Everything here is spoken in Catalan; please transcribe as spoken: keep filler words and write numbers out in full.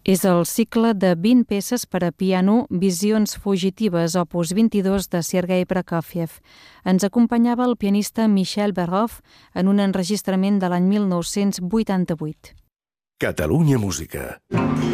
És el cicle de vint peces per a piano Visions fugitives, opus vint-i-dos de Sergei Prokofiev. Ens acompanyava el pianista Michel Berhoff en un enregistrament de l'any mil nou-cents vuitanta-vuit. Catalunya Música.